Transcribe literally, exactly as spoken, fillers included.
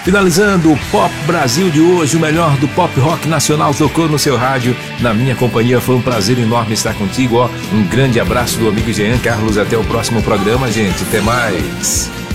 Finalizando o Pop Brasil de hoje, o melhor do pop rock nacional tocou no seu rádio. Na minha companhia foi um prazer enorme estar contigo. Ó. Um grande abraço do amigo Jean Carlos. Até o próximo programa, gente. Até mais.